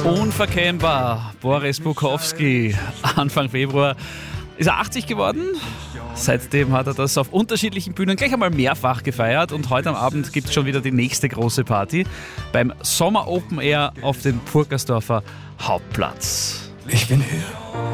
Unverkennbar. Boris Bukowski. Anfang Februar ist er 80 geworden. Seitdem hat er das auf unterschiedlichen Bühnen gleich einmal mehrfach gefeiert. Und heute am Abend gibt es schon wieder die nächste große Party beim Sommer Open Air auf dem Purkersdorfer Hauptplatz. Ich bin hier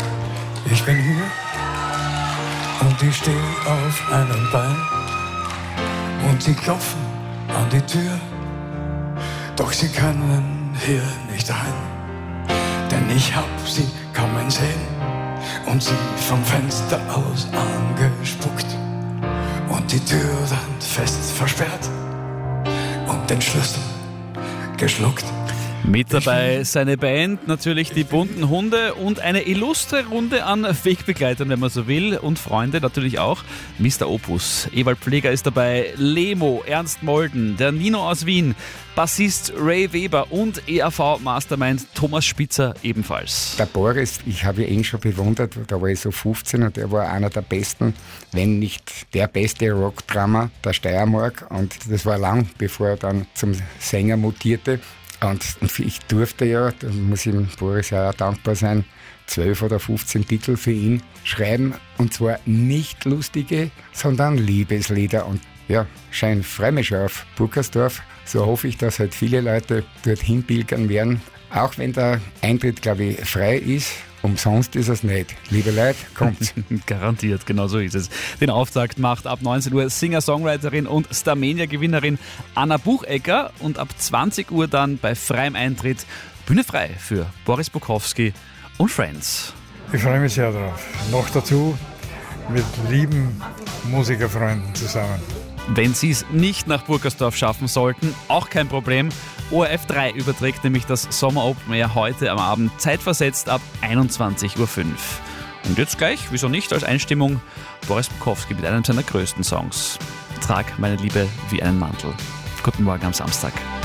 und ich stehe auf einem Bein und sie klopfen an die Tür, doch sie können hier nicht rein, denn ich hab sie kaum sehen und sie vom Fenster aus angespuckt und die Tür dann fest versperrt und den Schlüssel geschluckt. Mit dabei seine Band, natürlich die bunten Hunde und eine illustre Runde an Wegbegleitern, wenn man so will, und Freunde natürlich auch. Mr. Opus, Ewald Pfleger ist dabei, Lemo, Ernst Molden, der Nino aus Wien, Bassist Ray Weber und ERV-Mastermind Thomas Spitzer ebenfalls. Der Boris, ich habe ihn schon bewundert, da war ich so 15 und er war einer der besten, wenn nicht der beste Rockdrummer der Steiermark, und das war lang, bevor er dann zum Sänger mutierte. Und ich durfte ja, da muss ich dem Boris ja auch dankbar sein, 12 oder 15 Titel für ihn schreiben. Und zwar nicht lustige, sondern Liebeslieder. Und ja, freue mich schon auf Purkersdorf. So hoffe ich, dass halt viele Leute dorthin pilgern werden. Auch wenn der Eintritt, glaube ich, frei ist. Umsonst ist es nicht. Liebe Leute, kommt. Garantiert, genau so ist es. Den Auftakt macht ab 19 Uhr Singer-Songwriterin und Starmania-Gewinnerin Anna Buchecker und ab 20 Uhr dann bei freiem Eintritt Bühne frei für Boris Bukowski und Friends. Ich freue mich sehr drauf. Noch dazu mit lieben Musikerfreunden zusammen. Wenn Sie es nicht nach Purkersdorf schaffen sollten, auch kein Problem. ORF 3 überträgt nämlich das Sommer Open Air heute am Abend zeitversetzt ab 21.05 Uhr. Und jetzt gleich, wieso nicht, als Einstimmung Boris Bukowski mit einem seiner größten Songs. Trag meine Liebe wie einen Mantel. Guten Morgen am Samstag.